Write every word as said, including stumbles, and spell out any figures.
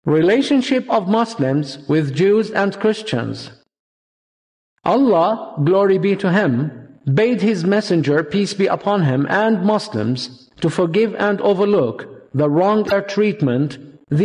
Relationship of Muslims with Jews and Christians. Allah, glory be to Him, bade His Messenger, peace be upon him, and Muslims to forgive and overlook the wrong treatment